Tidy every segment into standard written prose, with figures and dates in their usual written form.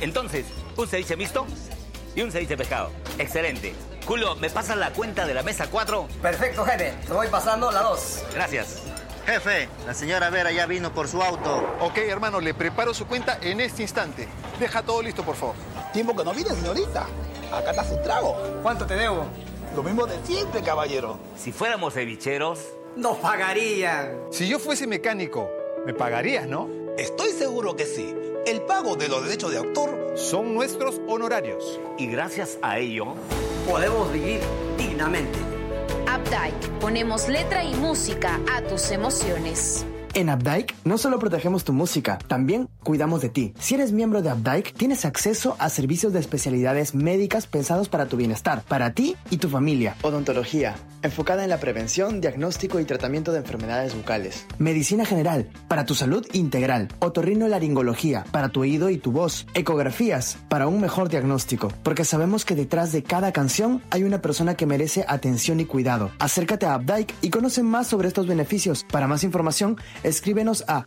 Entonces, un ceviche mixto y un ceviche de pescado. Excelente. Julio, ¿me pasas la cuenta de la mesa 4? Perfecto, jefe. Te voy pasando la 2. Gracias. Jefe, la señora Vera ya vino por su auto. Ok, hermano, le preparo su cuenta en este instante. Deja todo listo, por favor. Tiempo que no viene, señorita. Acá está su trago. ¿Cuánto te debo? Lo mismo de siempre, caballero. Si fuéramos cevicheros... Nos pagarían. Si yo fuese mecánico, me pagarías, ¿no? Estoy seguro que sí. El pago de los derechos de autor Son nuestros honorarios. Y gracias a ello... Podemos vivir dignamente. Updike, ponemos letra y música a tus emociones. En Updike no solo protegemos tu música, también cuidamos de ti. Si eres miembro de Updike, tienes acceso a servicios de especialidades médicas pensados para tu bienestar, para ti y tu familia. Odontología, enfocada en la prevención, diagnóstico y tratamiento de enfermedades bucales. Medicina general, para tu salud integral. Otorrinolaringología, para tu oído y tu voz. Ecografías, para un mejor diagnóstico. Porque sabemos que detrás de cada canción hay una persona que merece atención y cuidado. Acércate a Updike y conoce más sobre estos beneficios. Para más información, escríbenos a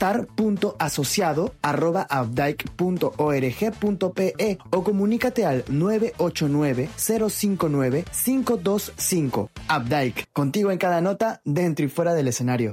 bienestar.asociado@updike.org.pe o comunícate al 989-059-525. Updike, contigo en cada nota, dentro y fuera del escenario.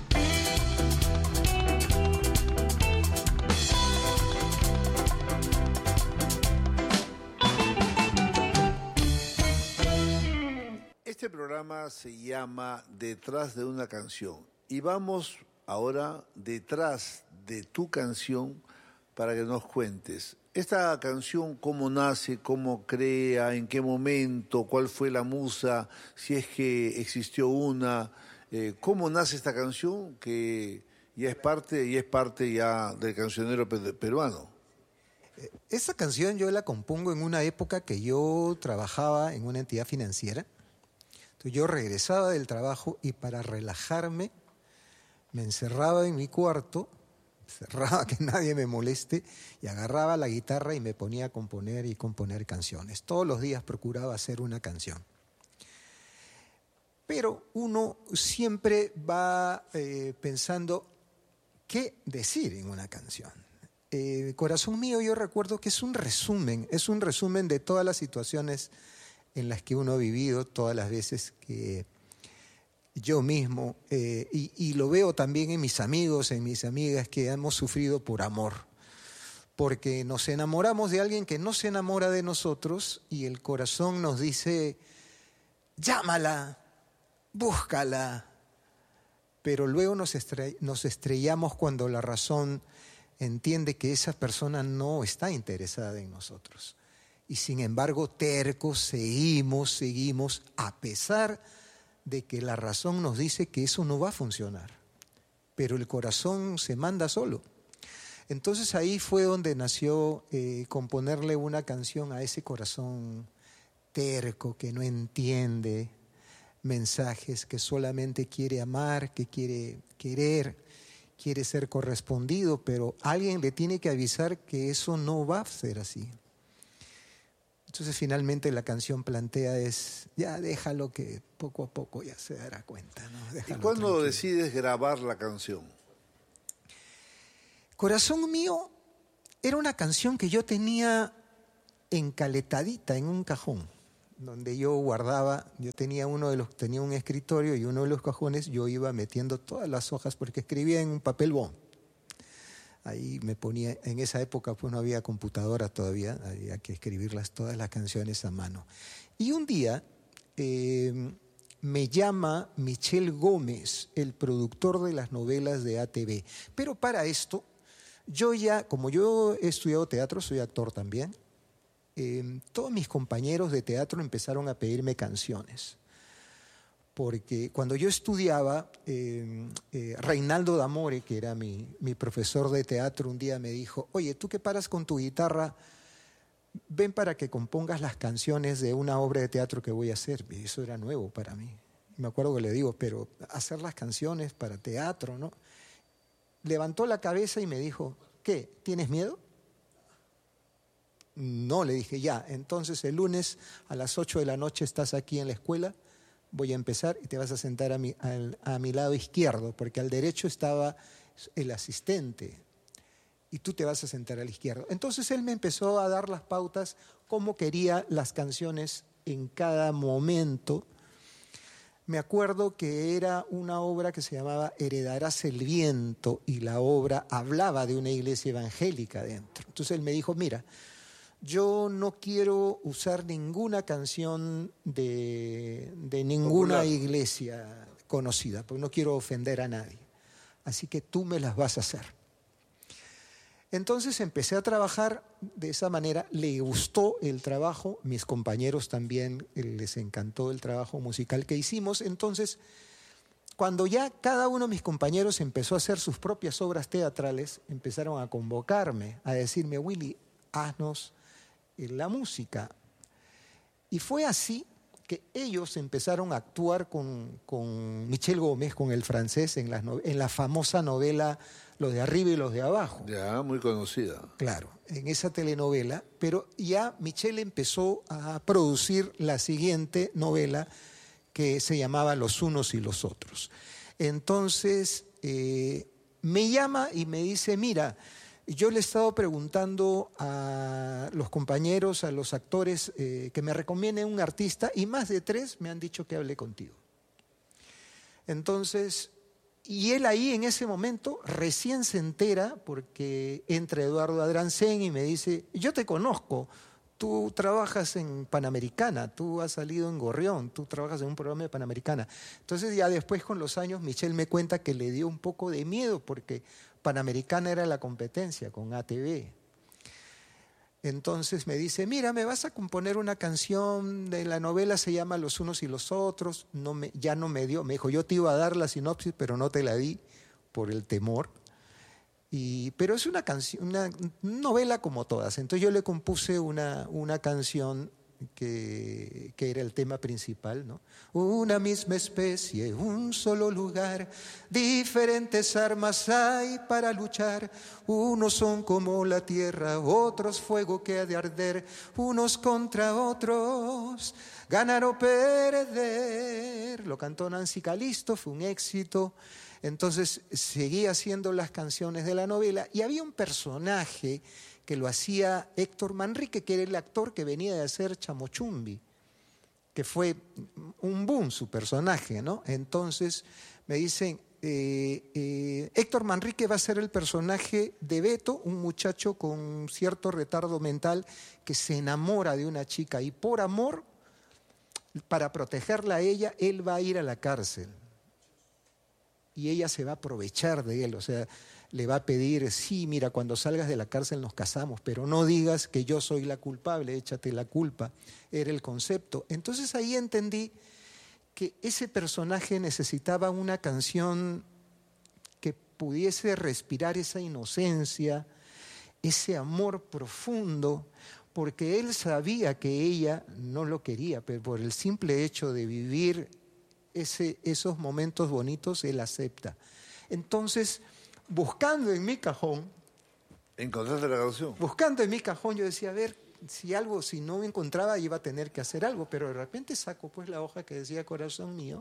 Este programa se llama Detrás de una canción. Y vamos ahora detrás de tu canción para que nos cuentes. Esta canción, ¿cómo nace? ¿Cómo crea? ¿En qué momento? ¿Cuál fue la musa? Si es que existió una. ¿Cómo nace esta canción? Que ya es parte ya del cancionero peruano. Esa canción yo la compongo en una época que yo trabajaba en una entidad financiera. Entonces yo regresaba del trabajo y para relajarme me encerraba en mi cuarto, cerraba que nadie me moleste y agarraba la guitarra y me ponía a componer y componer canciones. Todos los días procuraba hacer una canción. Pero uno siempre va pensando qué decir en una canción. Corazón mío, yo recuerdo que es un resumen de todas las situaciones en las que uno ha vivido, todas las veces que yo mismo, y lo veo también en mis amigos, en mis amigas, que hemos sufrido por amor. Porque nos enamoramos de alguien que no se enamora de nosotros y el corazón nos dice, llámala, búscala. Pero luego nos estrellamos cuando la razón entiende que esa persona no está interesada en nosotros. Y sin embargo, tercos, seguimos, a pesar de que la razón nos dice que eso no va a funcionar. Pero el corazón se manda solo. Entonces ahí fue donde nació componerle una canción a ese corazón terco que no entiende mensajes, que solamente quiere amar, que quiere querer, quiere ser correspondido, pero alguien le tiene que avisar que eso no va a ser así. Entonces finalmente la canción plantea ya déjalo que poco a poco ya se dará cuenta, ¿no? ¿Y cuándo decides grabar la canción? Corazón mío era una canción que yo tenía encaletadita en un cajón, donde yo guardaba, yo tenía un escritorio y uno de los cajones yo iba metiendo todas las hojas porque escribía en un papel bond. Ahí me ponía, en esa época pues no había computadora todavía, había que escribirlas todas las canciones a mano. Y un día me llama Michel Gómez, el productor de las novelas de ATV. Pero para esto, como yo he estudiado teatro, soy actor también, todos mis compañeros de teatro empezaron a pedirme canciones. Porque cuando yo estudiaba, Reinaldo D'Amore, que era mi profesor de teatro, un día me dijo, oye, tú que paras con tu guitarra, ven para que compongas las canciones de una obra de teatro que voy a hacer. Y eso era nuevo para mí. Me acuerdo que le digo, pero hacer las canciones para teatro, ¿no? Levantó la cabeza y me dijo, ¿qué? ¿Tienes miedo? No, le dije, ya. Entonces el lunes a las 8 de la noche estás aquí en la escuela. Voy a empezar y te vas a sentar a mi lado izquierdo, porque al derecho estaba el asistente. y tú te vas a sentar al izquierdo. Entonces él me empezó a dar las pautas, cómo quería las canciones en cada momento. Me acuerdo que era una obra que se llamaba Heredarás el viento, y la obra hablaba de una iglesia evangélica dentro. Entonces él me dijo, mira, yo no quiero usar ninguna canción de ninguna iglesia conocida, porque no quiero ofender a nadie. Así que tú me las vas a hacer. Entonces empecé a trabajar de esa manera, le gustó el trabajo, mis compañeros también les encantó el trabajo musical que hicimos. Entonces, cuando ya cada uno de mis compañeros empezó a hacer sus propias obras teatrales, empezaron a convocarme, a decirme, Willy, haznos la música. Y fue así que ellos empezaron a actuar con Michel Gómez, con el francés, en la famosa novela Los de arriba y los de abajo. Ya, muy conocida. Claro, en esa telenovela, pero ya Michel empezó a producir la siguiente novela que se llamaba Los unos y los otros. Entonces, me llama y me dice, mira, yo le he estado preguntando a los compañeros, a los actores, que me recomienden un artista, y más de 3 me han dicho que hable contigo. Entonces, y él ahí en ese momento recién se entera, porque entra Eduardo Adrancén y me dice, yo te conozco, tú trabajas en Panamericana, tú has salido en Gorrión, tú trabajas en un programa de Panamericana. Entonces ya después con los años Michel me cuenta que le dio un poco de miedo porque Panamericana era la competencia con ATV. Entonces me dice, mira, me vas a componer una canción de la novela, se llama Los unos y los otros. Ya no me dio, me dijo, yo te iba a dar la sinopsis, pero no te la di por el temor. Pero es una canción, una novela como todas. Entonces yo le compuse una canción que era el tema principal, ¿no? Una misma especie, un solo lugar, diferentes armas hay para luchar. Unos son como la tierra, otros fuego que ha de arder, unos contra otros, ganar o perder. Lo cantó Nancy Calisto, fue un éxito. Entonces seguí haciendo las canciones de la novela y había un personaje que lo hacía Héctor Manrique, que era el actor que venía de hacer Chamochumbi, que fue un boom su personaje, ¿no? Entonces me dicen, Héctor Manrique va a ser el personaje de Beto, un muchacho con cierto retardo mental que se enamora de una chica y por amor, para protegerla a ella, él va a ir a la cárcel. Y ella se va a aprovechar de él, o sea, le va a pedir, sí, mira, cuando salgas de la cárcel nos casamos, pero no digas que yo soy la culpable, échate la culpa, era el concepto. Entonces ahí entendí que ese personaje necesitaba una canción que pudiese respirar esa inocencia, ese amor profundo, porque él sabía que ella no lo quería, pero por el simple hecho de vivir esos momentos bonitos, él acepta. Entonces, buscando en mi cajón... ¿Encontraste la canción? Buscando en mi cajón, yo decía, a ver, si no me encontraba, iba a tener que hacer algo, pero de repente saco pues la hoja que decía Corazón Mío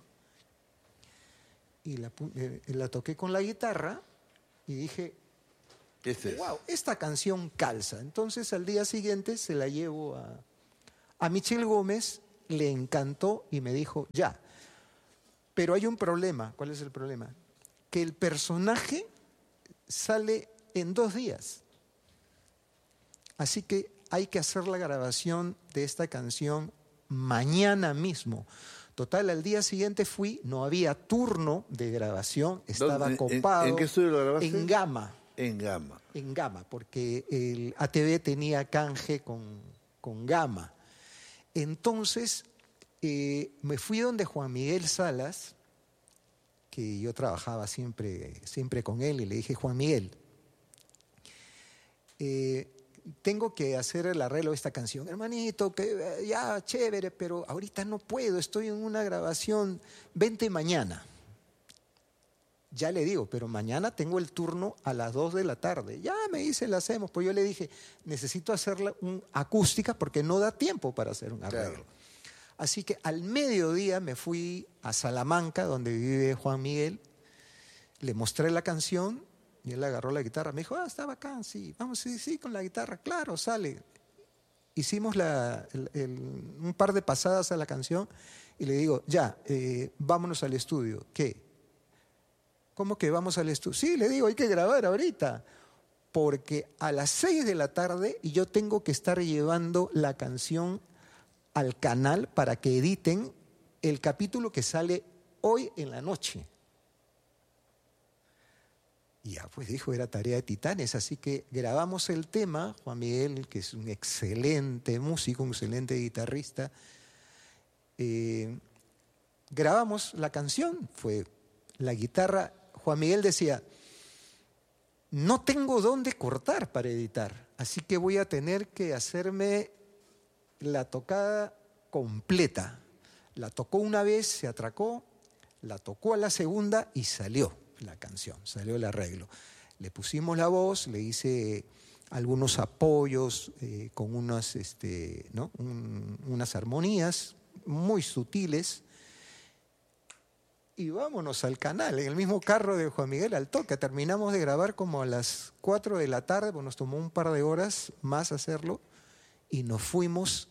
y la toqué con la guitarra y dije, wow, esta canción calza. Entonces, al día siguiente se la llevo a Michel Gómez, le encantó y me dijo, ya. Pero hay un problema. ¿Cuál es el problema? Que el personaje sale en 2 días. Así que hay que hacer la grabación de esta canción mañana mismo. Total, al día siguiente fui, no había turno de grabación, estaba copado. ¿En qué estudio lo grabaste? En Gama. En Gama. En Gama, porque el ATV tenía canje con Gama. Entonces... me fui donde Juan Miguel Salas, que yo trabajaba siempre con él, y le dije, Juan Miguel, tengo que hacer el arreglo de esta canción. Hermanito, que ya, chévere, pero ahorita no puedo, estoy en una grabación, vente mañana. Ya le digo, pero mañana tengo el turno a las 2 de la tarde. Ya me dice, la hacemos. Pues yo le dije, necesito hacerla acústica porque no da tiempo para hacer un arreglo. Claro. Así que al mediodía me fui a Salamanca, donde vive Juan Miguel, le mostré la canción, Y él agarró la guitarra, me dijo, está bacán, sí, vamos, sí, con la guitarra, claro, sale. Hicimos un par de pasadas a la canción y le digo, ya, vámonos al estudio. ¿Qué? ¿Cómo que vamos al estudio? Sí, le digo, hay que grabar ahorita, porque a las 6 de la tarde yo tengo que estar llevando la canción al canal para que editen el capítulo que sale hoy en la noche. Y ya, pues dijo, era tarea de titanes, así que grabamos el tema. Juan Miguel, que es un excelente músico, un excelente guitarrista, grabamos la canción, fue la guitarra. Juan Miguel decía, no tengo dónde cortar para editar, así que voy a tener que hacerme la tocada completa. La tocó una vez, se atracó, la tocó a la segunda y salió la canción, salió el arreglo. Le pusimos la voz, le hice algunos apoyos con unas, unas armonías muy sutiles. Y vámonos al canal, en el mismo carro de Juan Miguel al toque. Terminamos de grabar como a las 4 de la tarde, pues nos tomó un par de horas más hacerlo, y nos fuimos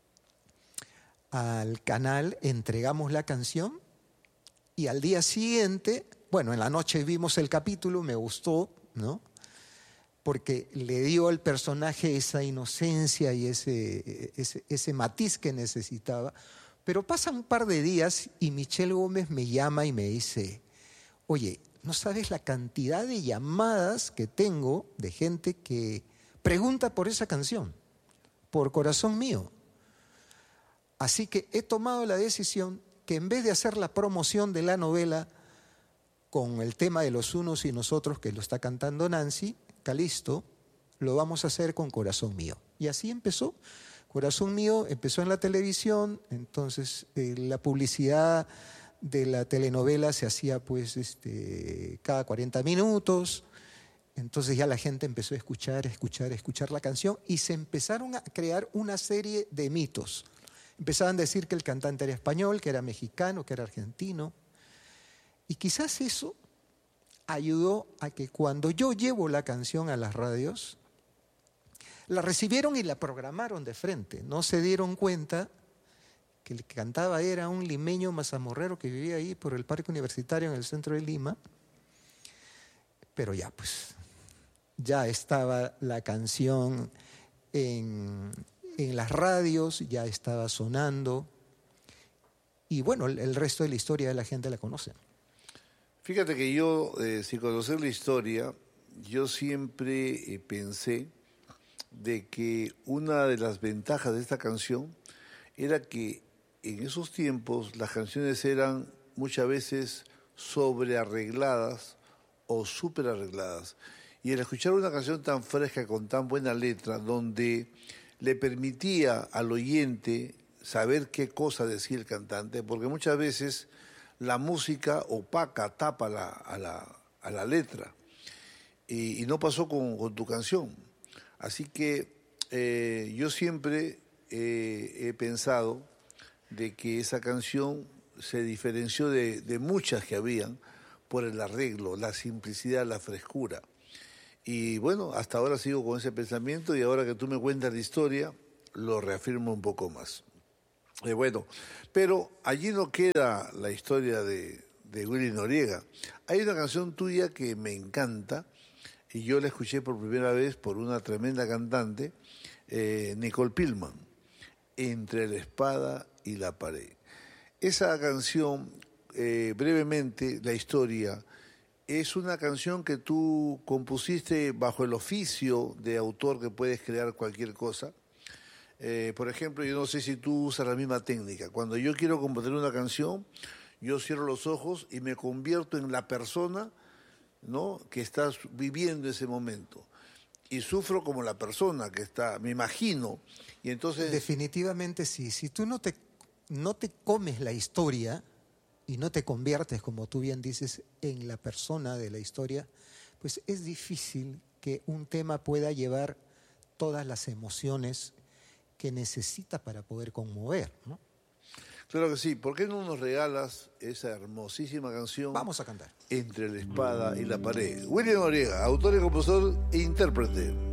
al canal, entregamos la canción, y al día siguiente, bueno, en la noche vimos el capítulo, me gustó, ¿no? Porque le dio al personaje esa inocencia y ese matiz que necesitaba. Pero pasan un par de días y Michelle Gómez me llama y me dice, oye, no sabes la cantidad de llamadas que tengo de gente que pregunta por esa canción, por Corazón Mío. Así que he tomado la decisión que en vez de hacer la promoción de la novela con el tema de Los Unos y Nosotros, que lo está cantando Nancy Calisto, lo vamos a hacer con Corazón Mío. Y así empezó. Corazón Mío empezó en la televisión, entonces la publicidad de la telenovela se hacía pues cada 40 minutos, entonces ya la gente empezó a escuchar la canción y se empezaron a crear una serie de mitos. Empezaban a decir que el cantante era español, que era mexicano, que era argentino, y quizás eso ayudó a que cuando yo llevo la canción a las radios, la recibieron y la programaron de frente. No se dieron cuenta que el que cantaba era un limeño mazamorrero que vivía ahí por el Parque Universitario en el centro de Lima. Pero ya, pues, ya estaba la canción en las radios, ya estaba sonando. Y bueno, el resto de la historia la gente la conoce. Fíjate que yo, sin conocer la historia, yo siempre pensé de que una de las ventajas de esta canción era que en esos tiempos las canciones eran muchas veces sobrearregladas o superarregladas. Y el escuchar una canción tan fresca, con tan buena letra, donde le permitía al oyente saber qué cosa decía el cantante, porque muchas veces la música opaca, tapa a la letra. Y no pasó con tu canción. Así que yo siempre he pensado de que esa canción se diferenció de muchas que habían por el arreglo, la simplicidad, la frescura. Y bueno, hasta ahora sigo con ese pensamiento y ahora que tú me cuentas la historia, lo reafirmo un poco más. Bueno, pero allí no queda la historia de Willy Noriega. Hay una canción tuya que me encanta, y yo la escuché por primera vez por una tremenda cantante, Nicole Pillman, Entre la espada y la pared. Esa canción, brevemente, la historia, es una canción que tú compusiste bajo el oficio de autor que puedes crear cualquier cosa. Por ejemplo, yo no sé si tú usas la misma técnica. Cuando yo quiero componer una canción, yo cierro los ojos y me convierto en la persona, ¿no?, que estás viviendo ese momento. Y sufro como la persona que está, me imagino. Y entonces... Definitivamente sí. Si tú no te comes la historia y no te conviertes, como tú bien dices, en la persona de la historia, pues es difícil que un tema pueda llevar todas las emociones que necesita para poder conmover, ¿no? Claro que sí. ¿Por qué no nos regalas esa hermosísima canción? Vamos a cantar. Entre la espada y la pared. William Noriega, autor y compositor e intérprete.